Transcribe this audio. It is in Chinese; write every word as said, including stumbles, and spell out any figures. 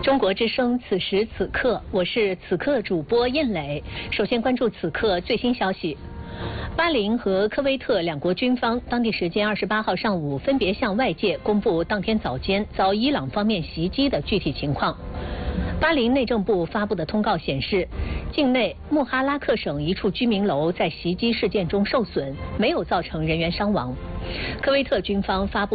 中国之声，此时此刻，我是此刻主播燕磊。首先关注此刻最新消息。巴林和科威特两国军方当地时间二十八号上午分别向外界公布当天早间遭伊朗方面袭击的具体情况。巴林内政部发布的通告显示，境内穆哈拉克省一处居民楼在袭击事件中受损，没有造成人员伤亡。科威特军方发布